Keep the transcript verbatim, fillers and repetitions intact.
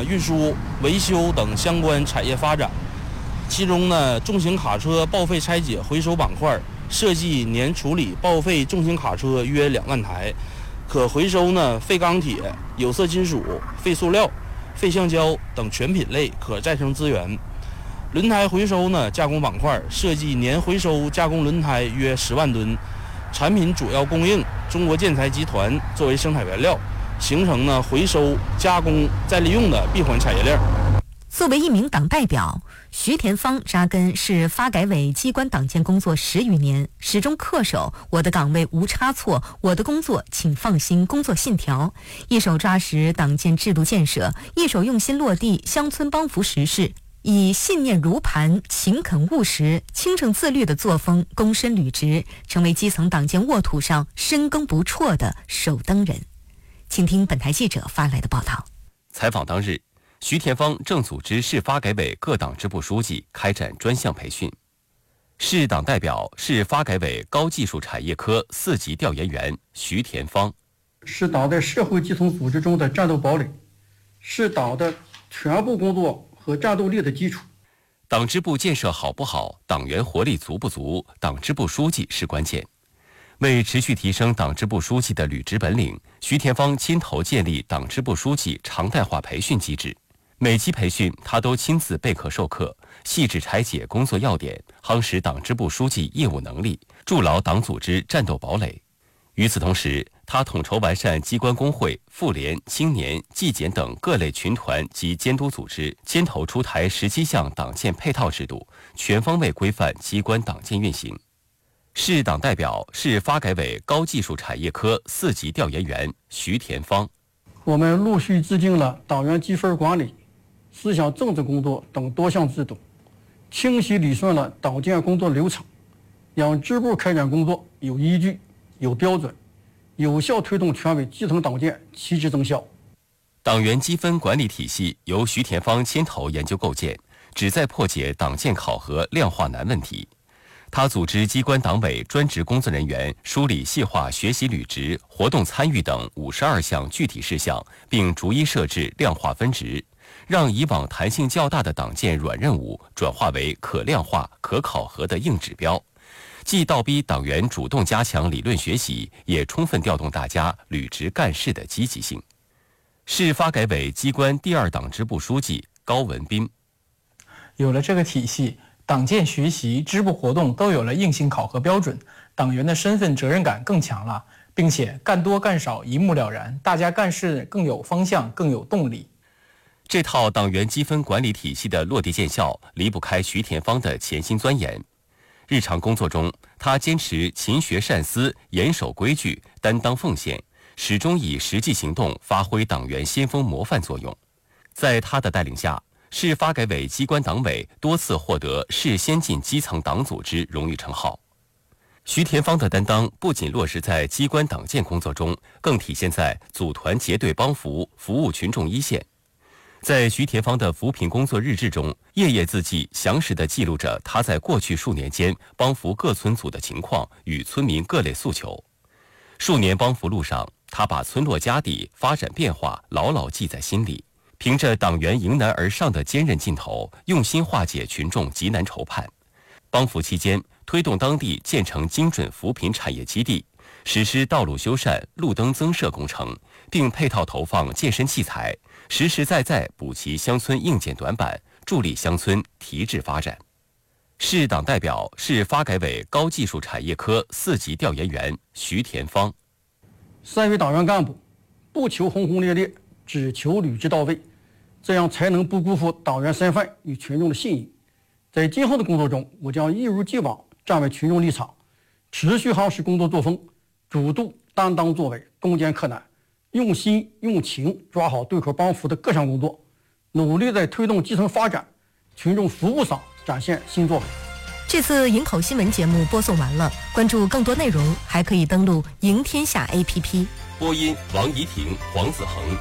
啊、运输、维修等相关产业发展。其中呢，重型卡车报废拆解回收板块设计年处理报废重型卡车约两万台，可回收呢废钢铁、有色金属、废塑料、废橡胶等全品类可再生资源。轮胎回收呢加工板块设计年回收加工轮胎约十万吨，产品主要供应中国建材集团作为生产原料，形成呢回收、加工、再利用的闭环产业链。 作为一名党代表，徐田芳扎根市发改委机关党建工作十余年，始终恪守我的岗位无差错，我的工作请放心工作信条，一手抓实党建制度建设，一手用心落地乡村帮扶实事，以信念如磐、勤恳务实、清正自律的作风躬身履职，成为基层党建沃土上深耕不辍的守灯人。请听本台记者发来的报道。 采访当日，徐田芳正组织市发改委各党支部书记开展专项培训。市党代表、市发改委高技术产业科四级调研员徐田芳。 是党在社会基层组织中的战斗堡垒，是党的全部工作和战斗力的基础。 党支部建设好不好，党员活力足不足，党支部书记是关键。为持续提升党支部书记的履职本领，徐田芳牵头建立党支部书记常态化培训机制。每期培训，他都亲自备课授课，细致拆解工作要点，夯实党支部书记业务能力，筑牢党组织战斗堡垒。与此同时，他统筹完善机关工会、妇联、青年、纪检等各类群团及监督组织，牵头出台十七项党建配套制度，全方位规范机关党建运行。市党代表、市发改委高技术产业科四级调研员徐田芳。 我们陆续制定了党员积分管理、思想政治工作等多项制度，清晰理顺了党建工作流程，让支部开展工作有依据、有标准，有效推动全委基层党建旗帜增效。 党员积分管理体系由徐田芳牵头研究构建，旨在破解党建考核量化难问题。他组织机关党委专职工作人员梳理细化学习履职、活动参与等五十二项具体事项，并逐一设置量化分值，让以往弹性较大的党建软任务转化为可量化、可考核的硬指标，既倒逼党员主动加强理论学习，也充分调动大家履职干事的积极性。市发改委机关第二党支部书记高文斌。 有了这个体系，党建学习、支部活动都有了硬性考核标准，党员的身份责任感更强了，并且干多干少一目了然，大家干事更有方向，更有动力。 这套党员积分管理体系的落地见效，离不开徐田芳的潜心钻研。日常工作中，他坚持勤学善思、严守规矩、担当奉献，始终以实际行动发挥党员先锋模范作用。在他的带领下，市发改委机关党委多次获得市先进基层党组织荣誉称号。徐田芳的担当不仅落实在机关党建工作中，更体现在组团结对帮扶、服务群众一线。在徐田芳的扶贫工作日志中，页页字迹详实地记录着他在过去数年间帮扶各村组的情况与村民各类诉求。数年帮扶路上，他把村落家底发展变化牢牢记在心里，凭着党员迎难而上的坚韧劲头，用心化解群众急难愁盼。帮扶期间，推动当地建成精准扶贫产业基地，实施道路修缮、路灯增设工程，并配套投放健身器材，实实在在补齐乡村硬件短板，助力乡村提质发展。市党代表、市发改委高技术产业科四级调研员徐田芳。 三位党员干部不求轰轰烈烈，只求履职到位，这样才能不辜负党员身份与群众的信任。在今后的工作中，我将一如既往站为群众立场，持续夯实工作作风，主动担当作为，攻坚克难，用心用情抓好对口帮扶的各项工作，努力在推动基层发展、群众服务上展现新作为。 这次营口新闻节目播送完了，关注更多内容还可以登录赢天下 A P P。 播音王怡婷、黄子恒。